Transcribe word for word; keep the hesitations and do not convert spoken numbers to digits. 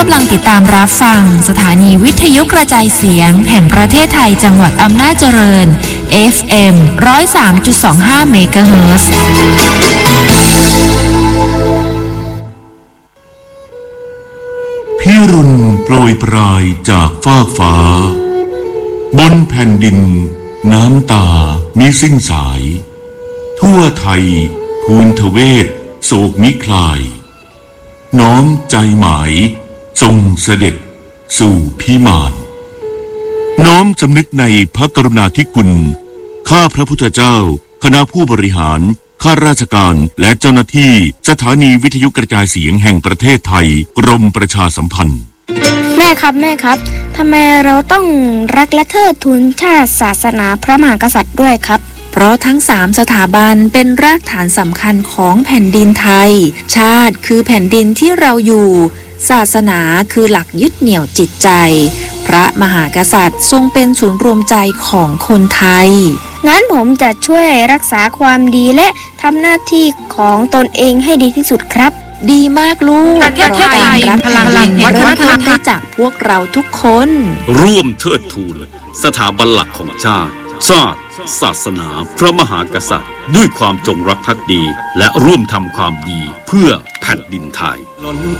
กำลังติดตามรับฟังสถานีวิทยุกระจายเสียงแห่งประเทศไทยจังหวัดอำนาจเจริญ เอฟ เอ็ม หนึ่งศูนย์สามจุดสองห้า เมกะเฮิรตซ์พิรุณโปรยปลายจากฟากฟ้าบนแผ่นดินน้ำตามิสิ้นสายทั่วไทยภูนทเวศโศกมิคลายน้อมใจหมายทรงเสด็จสู่พิมานน้อมสำนึกในพระกรุณาธิคุณข้าพระพุทธเจ้าคณะผู้บริหารข้าราชการและเจ้าหน้าที่สถานีวิทยุกระจายเสียงแห่งประเทศไทยกรมประชาสัมพันธ์แม่ครับแม่ครับทำไมเราต้องรักและเทิดทูนชาติศาสนาพระมหากษัตริย์ด้วยครับเพราะทั้งสามสถาบันเป็นรากฐานสำคัญของแผ่นดินไทยชาติคือแผ่นดินที่เราอยู่ศาสนาคือหลักยึดเหนี่ยวจิตใจพระมหากษัตริย์ทรงเป็นศูนย์รวมใจของคนไทยงั้นผมจะช่วยรักษาความดีและทำหน้าที่ของตนเองให้ดีที่สุดครับดีมากลูกประเทศไทยรักพลังวัฒนธรรมได้จากพวกเราทุกคนร่วมเทิดทูนสถาบันหลักของชาติชาติศาสนาพระมหากษัตริย์ด้วยความจงรักภักดีและร่วมทำความดีเพื่อแผ่นดินไทย